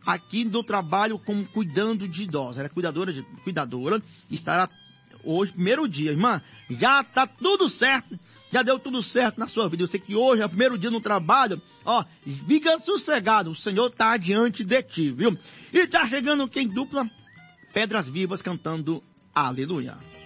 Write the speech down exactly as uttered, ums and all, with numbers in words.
aqui do trabalho como cuidando de idosos. Ela é cuidadora, de, cuidadora, estará hoje, primeiro dia. Irmã, já tá tudo certo, já deu tudo certo na sua vida. Eu sei que hoje é o primeiro dia no trabalho, ó, fica sossegado, o Senhor tá adiante de ti, viu? E tá chegando quem dupla Pedras Vivas cantando Aleluia.